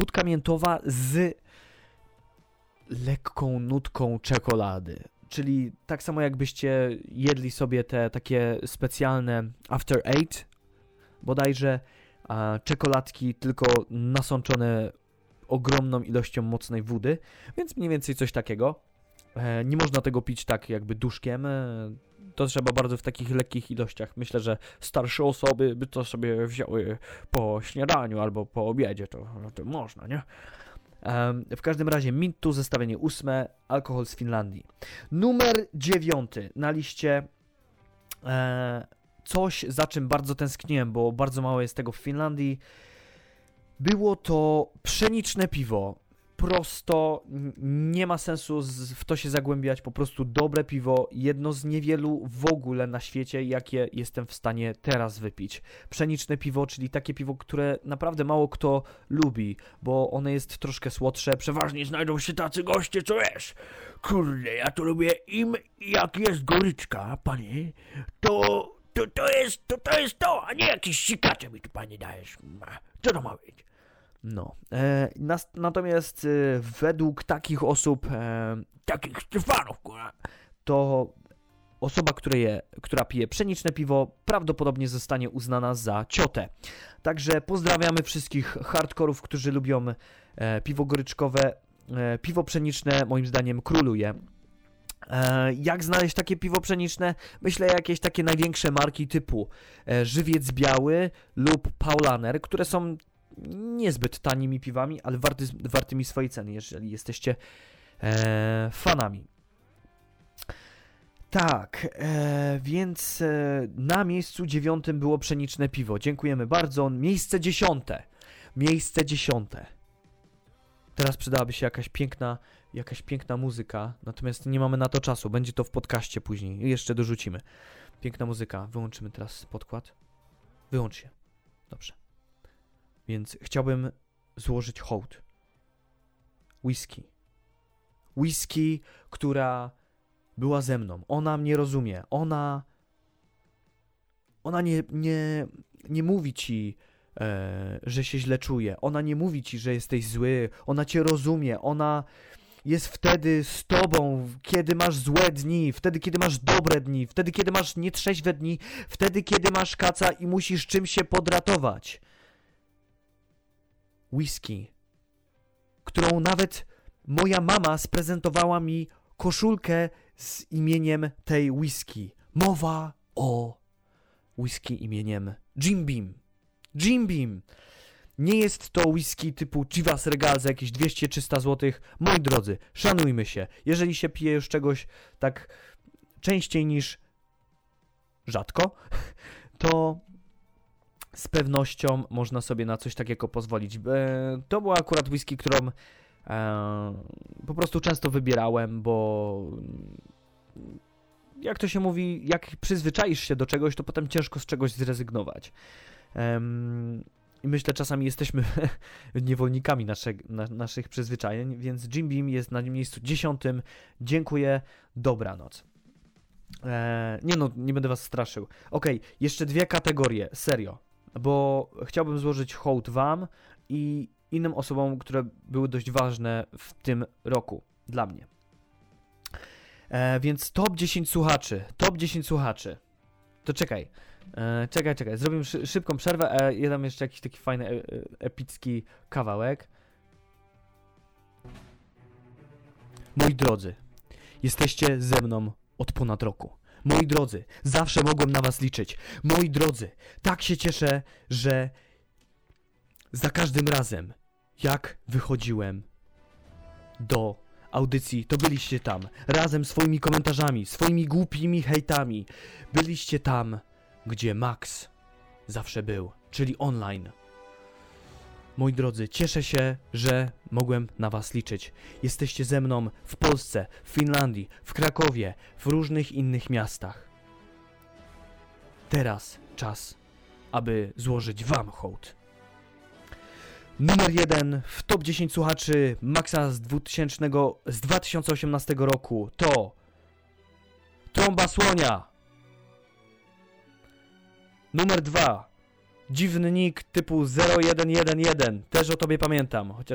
wódka miętowa z lekką nutką czekolady. Czyli tak samo jakbyście jedli sobie te takie specjalne After Eight, bodajże, czekoladki, tylko nasączone ogromną ilością mocnej wody, więc mniej więcej coś takiego. Nie można tego pić tak jakby duszkiem, to trzeba bardzo w takich lekkich ilościach. Myślę, że starsze osoby by to sobie wzięły po śniadaniu albo po obiedzie, to można, nie? W każdym razie Mintu, zestawienie 8, alkohol z Finlandii. Numer 9 na liście, coś, za czym bardzo tęskniłem, bo bardzo mało jest tego w Finlandii. Było to pszeniczne piwo. Prosto, nie ma sensu w to się zagłębiać, po prostu dobre piwo, jedno z niewielu w ogóle na świecie, jakie jestem w stanie teraz wypić. Pszeniczne piwo, czyli takie piwo, które naprawdę mało kto lubi, bo one jest troszkę słodsze, przeważnie znajdą się tacy goście, co wiesz, kurde, ja to lubię jak jest goryczka, panie, to jest to, a nie jakieś sikacze mi tu, panie, dajesz, co to ma być? No, natomiast według takich osób, takich Stefanów, to osoba, która pije pszeniczne piwo, prawdopodobnie zostanie uznana za ciotę. Także pozdrawiamy wszystkich hardkorów, którzy lubią piwo goryczkowe. Piwo pszeniczne moim zdaniem króluje. Jak znaleźć takie piwo pszeniczne? Myślę jakieś takie największe marki typu Żywiec Biały lub Paulaner, które są niezbyt tanimi piwami, ale wartymi swojej ceny, jeżeli jesteście fanami. Tak, więc na miejscu 9 było pszeniczne piwo. Dziękujemy bardzo. Miejsce 10. Teraz przydałaby się jakaś piękna muzyka, natomiast nie mamy na to czasu. Będzie to w podcaście później. Jeszcze dorzucimy. Piękna muzyka. Wyłączymy teraz podkład. Wyłącz się. Dobrze. Więc chciałbym złożyć hołd. Whisky, która była ze mną. Ona mnie rozumie. Ona nie mówi ci, że się źle czuje. Ona nie mówi ci, że jesteś zły. Ona cię rozumie. Ona jest wtedy z tobą, kiedy masz złe dni, wtedy, kiedy masz dobre dni, wtedy, kiedy masz nietrzeźwe dni, wtedy, kiedy masz kaca i musisz czymś się podratować. Whisky, którą nawet moja mama sprezentowała mi koszulkę z imieniem tej whisky. Mowa o whisky imieniem Jim Beam. Jim Beam. Nie jest to whisky typu Chivas Regal za jakieś 200-300 zł. Moi drodzy, szanujmy się. Jeżeli się pije już czegoś tak częściej niż rzadko, to z pewnością można sobie na coś takiego pozwolić. To była akurat whisky, którą po prostu często wybierałem, bo jak to się mówi, jak przyzwyczaisz się do czegoś, to potem ciężko z czegoś zrezygnować. I myślę, czasami jesteśmy niewolnikami naszych przyzwyczajeń, więc Jim Beam jest na miejscu 10. Dziękuję, dobranoc. Nie będę was straszył. Okej, jeszcze 2 kategorie, serio, bo chciałbym złożyć hołd wam i innym osobom, które były dość ważne w tym roku dla mnie. Więc top 10 słuchaczy. To czekaj. Zrobimy szybką przerwę, a ja dam jeszcze jakiś taki fajny, epicki kawałek. Moi drodzy, jesteście ze mną od ponad roku. Moi drodzy, zawsze mogłem na was liczyć. Moi drodzy, tak się cieszę, że za każdym razem, jak wychodziłem do audycji, to byliście tam, razem swoimi komentarzami, swoimi głupimi hejtami. Byliście tam, gdzie Max zawsze był, czyli online. Moi drodzy, cieszę się, że mogłem na was liczyć. Jesteście ze mną w Polsce, w Finlandii, w Krakowie, w różnych innych miastach. Teraz czas, aby złożyć wam hołd. Numer 1 w top 10 słuchaczy Maxa z 2018 roku to Trąba Słonia. Numer 2 dziwny nick typu 0111, też o tobie pamiętam, chociaż